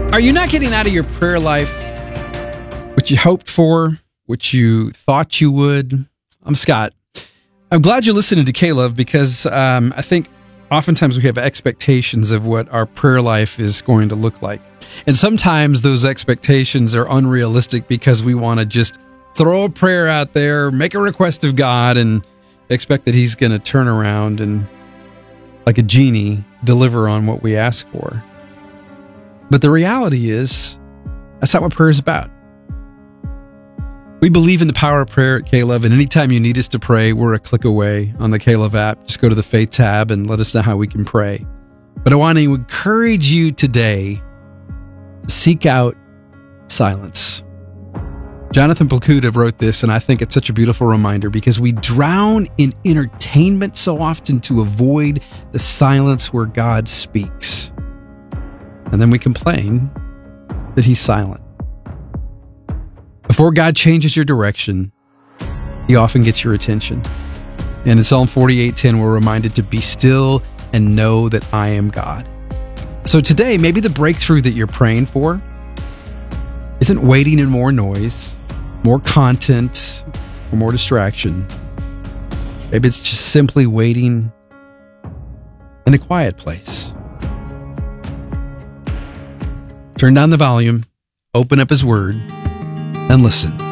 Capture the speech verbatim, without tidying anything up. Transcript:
Are you not getting out of your prayer life what you hoped for, what you thought you would? I'm Scott. I'm glad you're listening to K-Love because um, I think oftentimes we have expectations of what our prayer life is going to look like. And sometimes those expectations are unrealistic because we want to just throw a prayer out there, make a request of God, and expect that He's going to turn around and, like a genie, deliver on what we ask for. But the reality is, that's not what prayer is about. We believe in the power of prayer at K-Love, and anytime you need us to pray, we're a click away on the K-Love app. Just go to the Faith tab and let us know how we can pray. But I want to encourage you today to seek out silence. Jonathan Plakuta wrote this, and I think it's such a beautiful reminder because we drown in entertainment so often to avoid the silence where God speaks. And then we complain that He's silent. Before God changes your direction, He often gets your attention. And in Psalm forty-eight ten, we're reminded to be still and know that I am God. So today, maybe the breakthrough that you're praying for isn't waiting in more noise, more content, or more distraction. Maybe it's just simply waiting in a quiet place. Turn down the volume, open up His Word, and listen.